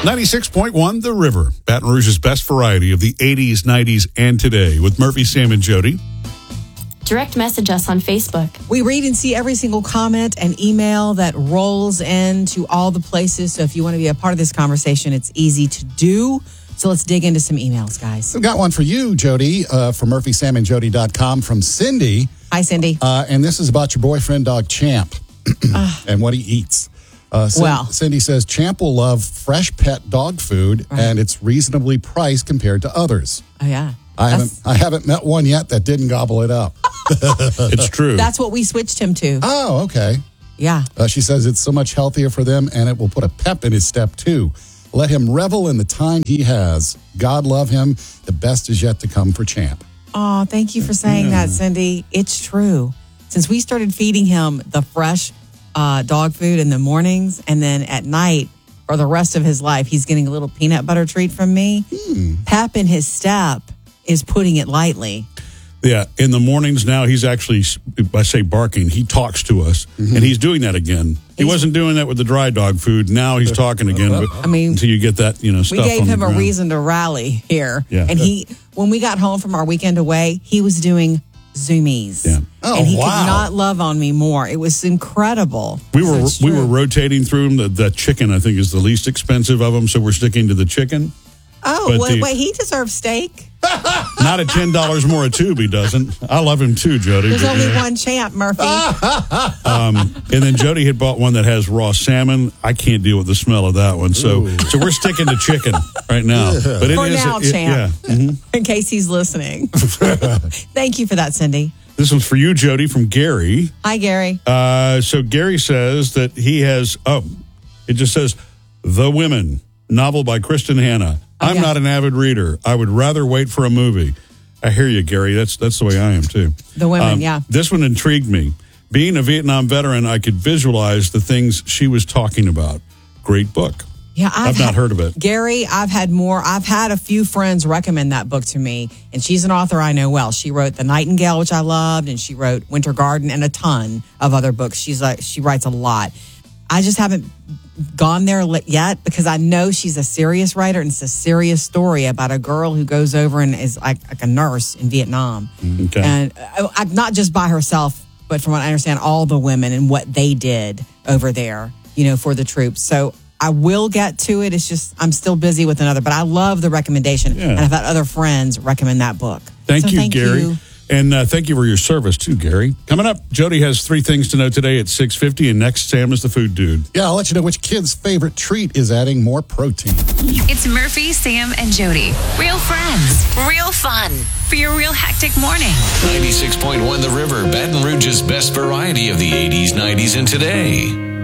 96.1 The River, Baton Rouge's best variety of the 80s, 90s, and today with Murphy, Sam, and Jody. Direct message us on Facebook. We read and see every single comment and email that rolls into all the places. So if you want to be a part of this conversation, it's easy to do. So let's dig into some emails, guys. We've got one for you, Jody, from murphysamandjody.com from Cindy. Hi, Cindy. And this is about your boyfriend dog, Champ, and what he eats. Cindy says, Champ will love fresh pet dog food, and it's reasonably priced compared to others. Oh, yeah. I haven't met one yet that didn't gobble it up. It's true. That's what we switched him to. Oh, okay. Yeah. She says it's so much healthier for them, and it will put a pep in his step, too. Let him revel in the time he has. God love him. The best is yet to come for Champ. Oh, thank you for saying that, Cindy. It's true. Since we started feeding him the fresh dog food in the mornings, and then at night, for the rest of his life, he's getting a little peanut butter treat from me. Pep in his step is putting it lightly. Yeah, in the mornings now, he's actually, I say barking, he talks to us, and he's doing that again. He wasn't doing that with the dry dog food. Now he's talking again. But until you get that, stuff we gave on him the a ground. reason to rally here. Yeah. And when we got home from our weekend away, he was doing Zoomies. Yeah. Oh, and he wow. could not love on me more. It was incredible. We were rotating through them. The chicken, I think, is the least expensive of them, so we're sticking to the chicken. Oh, wait, he deserves steak. Not at $10 more a tube, he doesn't. I love him too, Jody. There's only one Champ, Murphy. And then Jody had bought one that has raw salmon. I can't deal with the smell of that one, so we're sticking to chicken right now. But For now, Champ. Yeah. In case he's listening. Thank you for that, Cindy. This one's for you, Jody, from Gary. Hi, Gary. So Gary says that he has. It just says The Women, novel by Kristen Hanna. I'm not an avid reader. I would rather wait for a movie. I hear you, Gary. That's the way I am, too. The Women, yeah. This one intrigued me. Being a Vietnam veteran, I could visualize the things she was talking about. Great book. Yeah, I've not heard of it. Gary, I've had a few friends recommend that book to me, and she's an author I know well. She wrote The Nightingale, which I loved, and she wrote Winter Garden and a ton of other books. She writes a lot. I just haven't gone there yet because I know she's a serious writer, and it's a serious story about a girl who goes over and is like a nurse in Vietnam. Okay. And not just by herself, but from what I understand, all the women and what they did over there, for the troops. So I will get to it. It's just I'm still busy with another, but I love the recommendation. Yeah. And I've had other friends recommend that book. Thank you, Gary. You. And thank you for your service, too, Gary. Coming up, Jody has 3 things to know today at 6:50, and next, Sam is the food dude. Yeah, I'll let you know which kid's favorite treat is adding more protein. It's Murphy, Sam, and Jody. Real friends, real fun for your real hectic morning. 96.1 The River, Baton Rouge's best variety of the 80s, 90s, and today.